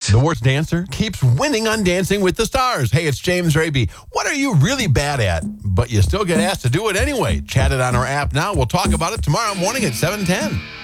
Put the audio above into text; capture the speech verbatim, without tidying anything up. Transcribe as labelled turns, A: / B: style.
A: The worst dancer keeps winning on Dancing with the Stars. Hey, it's James Raby. What are you really bad at, but you still get asked to do it anyway? Chat it on our app now. We'll talk about it tomorrow morning at seven ten.